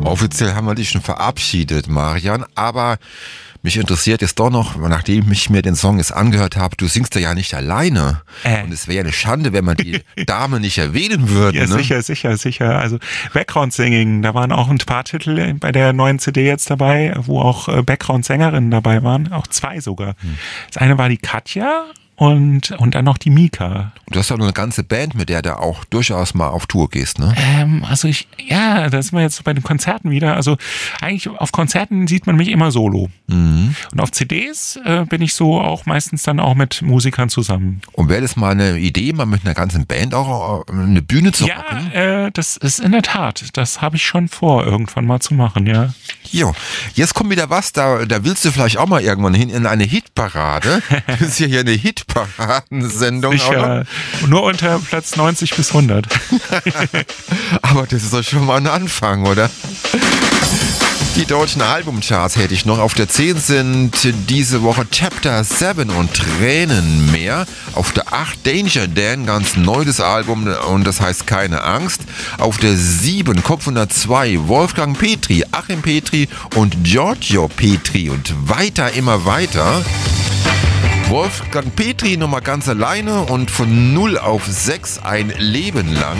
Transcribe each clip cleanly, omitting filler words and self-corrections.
Offiziell haben wir dich schon verabschiedet, Marian, aber mich interessiert jetzt doch noch, nachdem ich mir den Song jetzt angehört habe, du singst ja nicht alleine. Und es wäre ja eine Schande, wenn man die Dame nicht erwähnen würde. Ja, ne? sicher. Also Background-Singing, da waren auch ein paar Titel bei der neuen CD jetzt dabei, wo auch Background-Sängerinnen dabei waren, auch 2 sogar. Das eine war die Katja und dann noch die Mika. Du hast ja noch eine ganze Band, mit der du auch durchaus mal auf Tour gehst, ne? Da sind wir jetzt bei den Konzerten wieder. Also eigentlich auf Konzerten sieht man mich immer solo. Und auf CDs bin ich so auch meistens dann auch mit Musikern zusammen. Und wäre das mal eine Idee, mal mit einer ganzen Band auch eine Bühne zu rocken? Ja, das ist in der Tat. Das habe ich schon vor, irgendwann mal zu machen, ja. Jo, jetzt kommt wieder was, da willst du vielleicht auch mal irgendwann hin in eine Hitparade. Das ist ja hier eine Hitparadensendung. Sicher. Nur unter Platz 90 bis 100. Aber das ist doch schon mal ein Anfang, oder? Die deutschen Albumcharts hätte ich noch. Auf der 10 sind diese Woche Chapter 7 und Tränen mehr. Auf der 8 Danger Dan, ganz neues Album und das heißt Keine Angst. Auf der 7 Kopf 102 Wolfgang Petri, Achim Petri und Giorgio Petri und weiter, immer weiter. Wolfgang Petri nochmal ganz alleine und von 0 auf 6 ein Leben lang.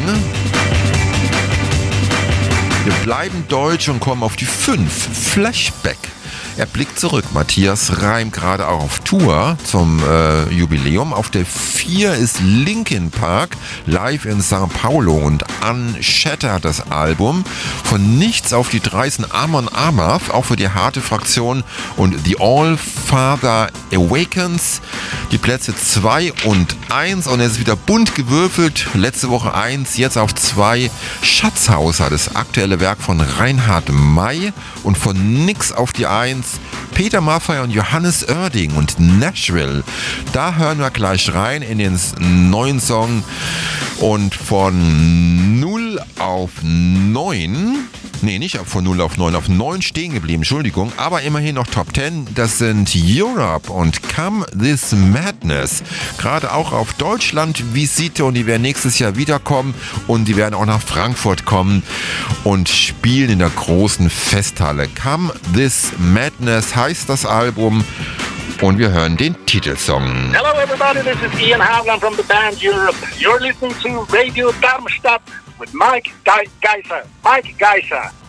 Wir bleiben deutsch und kommen auf die 5. Flashback. Er blickt zurück. Matthias Reim gerade auch auf Tour zum Jubiläum. Auf der 4 ist Linkin Park live in São Paulo und Unshattered das Album. Von nichts auf die 3 sind Amon Amarth, auch für die harte Fraktion und The All Father Awakens. Die Plätze 2 und 1 und es ist wieder bunt gewürfelt. Letzte Woche 1, jetzt auf 2 Schatzhauser, das aktuelle Werk von Reinhard May und von nix auf die 1 Peter Maffay und Johannes Oerding und Nashville. Da hören wir gleich rein in den neuen Song und von 0 auf 9, nee, nicht von 0 auf 9, auf 9 stehen geblieben, Entschuldigung, aber immerhin noch Top 10, das sind Europe und Come This Madness. Gerade auch auf Deutschland-Visite und die werden nächstes Jahr wiederkommen und die werden auch nach Frankfurt kommen und spielen in der großen Festhalle. Come This Madness heißt das Album und wir hören den Titelsong. Hello everybody, this is Ian Havland from the band Europe. You're listening to Radio Darmstadt with Mike Geiser.